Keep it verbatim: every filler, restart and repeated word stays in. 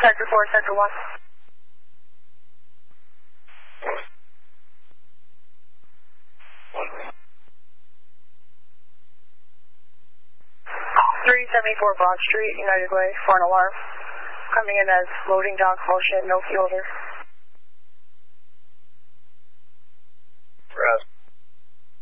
Sector four, Sector one. three seventy-four Broad Street, United Way, for an alarm. Coming in as loading dock motion, no fuel here.